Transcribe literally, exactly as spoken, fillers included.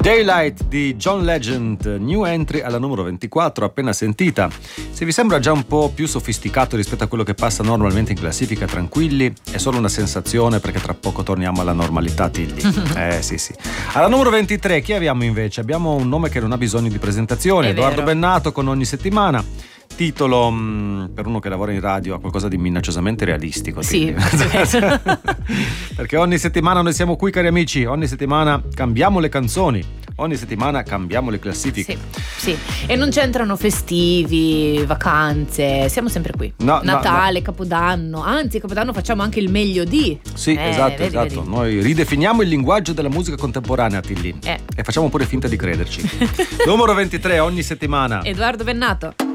Daylight di John Legend, new entry alla numero ventiquattro, appena sentita. Se vi sembra già un po' più sofisticato rispetto a quello che passa normalmente in classifica, tranquilli, è solo una sensazione, perché tra poco torniamo alla normalità, Tilly. Eh sì sì. Alla numero ventitré chi abbiamo invece? Abbiamo un nome che non ha bisogno di presentazioni, È Edoardo vero. Bennato con Ogni settimana. Titolo, mh, per uno che lavora in radio, ha qualcosa di minacciosamente realistico. Sì. Perché ogni settimana noi siamo qui, cari amici, ogni settimana cambiamo le canzoni, ogni settimana cambiamo le classifiche. Sì, sì. E non c'entrano festivi, vacanze, siamo sempre qui. No, Natale, no, no. Capodanno, anzi Capodanno facciamo anche il meglio di. Sì, Eh, esatto, vedi, esatto. vedi. Noi ridefiniamo il linguaggio della musica contemporanea, Tilly. Eh. E facciamo pure finta di crederci. Numero ventitré, ogni settimana. Edoardo Bennato.